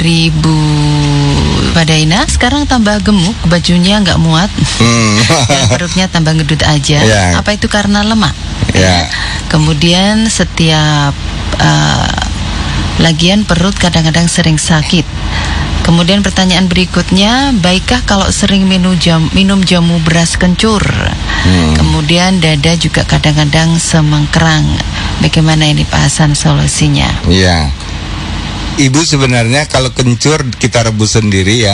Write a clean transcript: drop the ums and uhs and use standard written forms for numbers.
Ibu Padaina sekarang tambah gemuk, bajunya nggak muat, dan perutnya tambah ngedut aja. Apa itu karena lemak? Kemudian setiap lagian perut kadang-kadang sering sakit. Kemudian pertanyaan berikutnya, baikkah kalau sering minum jamu beras kencur? Kemudian dada juga kadang-kadang semengkerang. Bagaimana ini Pak Hasan solusinya? Ibu sebenarnya kalau kencur kita rebus sendiri ya.